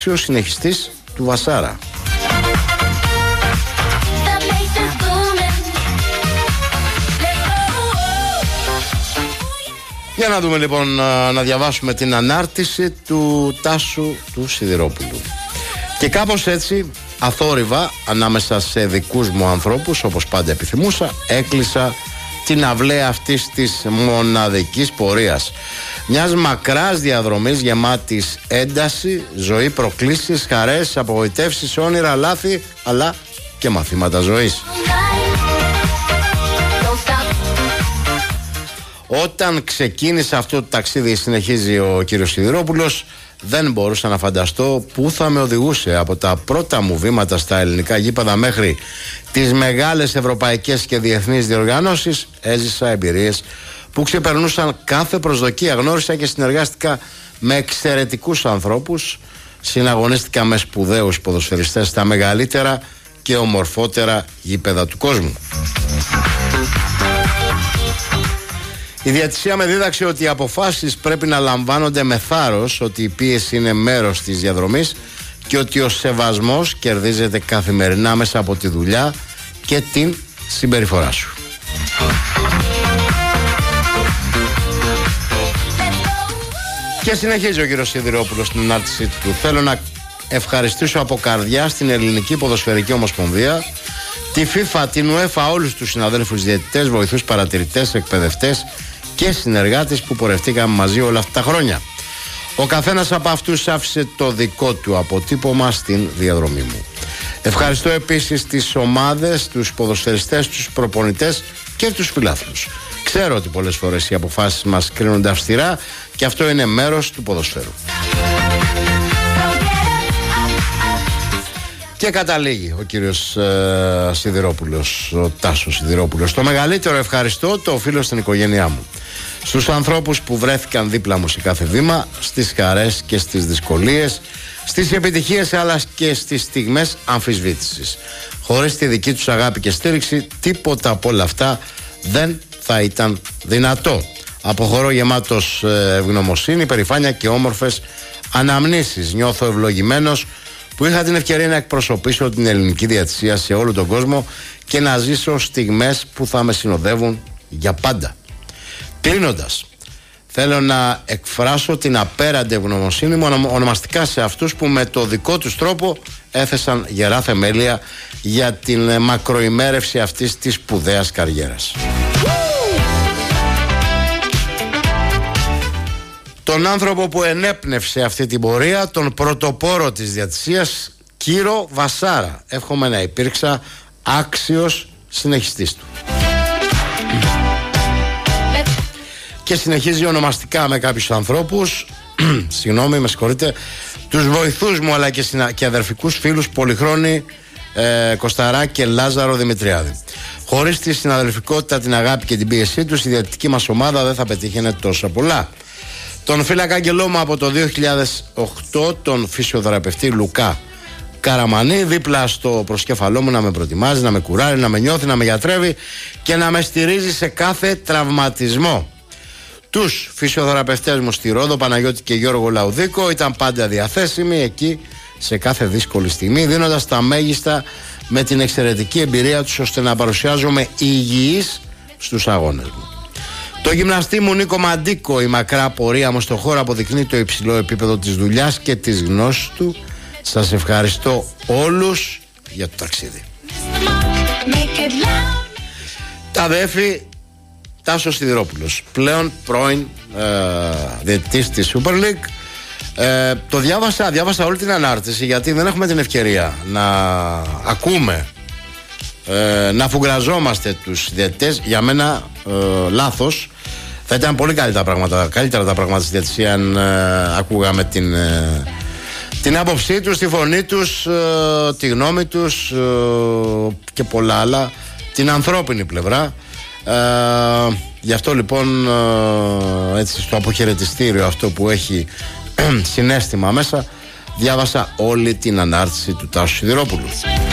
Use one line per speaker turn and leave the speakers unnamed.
ο συνεχιστής του Βασάρα. Για να δούμε λοιπόν, να διαβάσουμε την ανάρτηση του Τάσου του Σιδηρόπουλου. Και κάπως έτσι, αθόρυβα, ανάμεσα σε δικούς μου ανθρώπους, όπως πάντα επιθυμούσα, έκλεισα την αυλαία αυτής της μοναδικής πορείας. Μιας μακράς διαδρομής γεμάτης ένταση, ζωή, προκλήσεις, χαρές, απογοητεύσεις, όνειρα, λάθη, αλλά και μαθήματα ζωής. Όταν ξεκίνησε αυτό το ταξίδι, συνεχίζει ο κύριος Σιδηρόπουλος, δεν μπορούσα να φανταστώ πού θα με οδηγούσε. Από τα πρώτα μου βήματα στα ελληνικά γήπεδα μέχρι τις μεγάλες ευρωπαϊκές και διεθνείς διοργανώσεις, έζησα εμπειρίες που ξεπερνούσαν κάθε προσδοκία. Γνώρισα και συνεργάστηκα με εξαιρετικούς ανθρώπους, συναγωνίστηκα με σπουδαίους ποδοσφαιριστές στα μεγαλύτερα και ομορφότερα γήπεδα του κόσμου. Η διατησία με δίδαξε ότι οι αποφάσεις πρέπει να λαμβάνονται με θάρρος, ότι η πίεση είναι μέρος της διαδρομής και ότι ο σεβασμός κερδίζεται καθημερινά μέσα από τη δουλειά και την συμπεριφορά σου. Και συνεχίζει ο κύριος Σιδηρόπουλος στην ανάρτησή του. Θέλω να ευχαριστήσω από καρδιά στην Ελληνική Ποδοσφαιρική Ομοσπονδία, τη FIFA, την UEFA, όλους τους συναδέλφους διαιτητές, βοηθούς, παρατηρητές, εκπαιδευτές και συνεργάτες που πορευτήκαμε μαζί όλα αυτά τα χρόνια. Ο καθένας από αυτούς άφησε το δικό του αποτύπωμα στην διαδρομή μου. Ευχαριστώ επίσης τις ομάδες, τους ποδοσφαιριστές, τους προπονητές και τους φιλάθλους. Ξέρω ότι πολλές φορές οι αποφάσεις μας κρίνονται αυστηρά και αυτό είναι μέρος του ποδοσφαίρου. Και καταλήγει ο κύριος Σιδηρόπουλος, ο Τάσος Σιδηρόπουλος. Το μεγαλύτερο ευχαριστώ το οφείλω στην οικογένειά μου, στους ανθρώπους που βρέθηκαν δίπλα μου σε κάθε βήμα, στις χαρές και στις δυσκολίες, στις επιτυχίες αλλά και στις στιγμές αμφισβήτησης. Χωρίς τη δική τους αγάπη και στήριξη, τίποτα από όλα αυτά δεν θα ήταν δυνατό. Αποχωρώ γεμάτος ευγνωμοσύνη, περηφάνεια και όμορφες αναμνήσεις. Νιώθω ευλογημένος που είχα την ευκαιρία να εκπροσωπήσω την ελληνική διατησία σε όλο τον κόσμο και να ζήσω στιγμές που θα με συνοδεύουν για πάντα. Κλείνοντας, θέλω να εκφράσω την απέραντη ευγνωμοσύνη μου ονομαστικά σε αυτούς που με το δικό τους τρόπο έθεσαν γερά θεμέλια για την μακροημέρευση αυτής της σπουδαίας καριέρας. Τον άνθρωπο που ενέπνευσε αυτή την πορεία, τον πρωτοπόρο της διατησίας, Κύρο Βασάρα. Εύχομαι να υπήρξα άξιος συνεχιστής του. Και συνεχίζει ονομαστικά με κάποιους ανθρώπους, συγγνώμη, με συγχωρείτε, τους βοηθούς μου αλλά και αδερφικούς φίλους Πολυχρόνη Κωσταρά και Λάζαρο Δημητριάδη. Χωρίς τη συναδελφικότητα, την αγάπη και την πίεσή τους, η διαιτητική μας ομάδα δεν θα πετύχαινε τόσα πολλά. Τον φύλακα αγγελό μου από το 2008, τον φυσιοθεραπευτή Λουκά Καραμανή, δίπλα στο προσκέφαλό μου να με προετοιμάζει, να με κουράρει, να με νιώθει, να με γιατρεύει και να με στηρίζει σε κάθε τραυματισμό. Τους φυσιοθεραπευτές μου στη Ρόδο, Παναγιώτη και Γιώργο Λαουδίκο, ήταν πάντα διαθέσιμοι εκεί σε κάθε δύσκολη στιγμή, δίνοντας τα μέγιστα με την εξαιρετική εμπειρία τους ώστε να παρουσιάζομαι υγιής στους αγώνες μου. Το γυμναστή μου Νίκο Μαντίκο, η μακρά πορεία μου στο χώρο αποδεικνύει το υψηλό επίπεδο της δουλειάς και της γνώσης του. Σας ευχαριστώ όλους για το ταξίδι. Τα αδέφη Τάσος Σιδηρόπουλος, πλέον πρώην διαιτητής της Super League. Το διάβασα όλη την ανάρτηση γιατί δεν έχουμε την ευκαιρία να ακούμε, να φουγκραζόμαστε τους διαιτητές. Για μένα λάθος. Θα ήταν πολύ καλύτερα τα πράγματα στη διαιτησία αν ακούγαμε την άποψή τους, τη φωνή τους, τη γνώμη τους και πολλά άλλα, την ανθρώπινη πλευρά. Γι' αυτό λοιπόν έτσι στο αποχαιρετιστήριο αυτό που έχει συναίσθημα μέσα, διάβασα όλη την ανάρτηση του Τάσου Σιδηρόπουλου.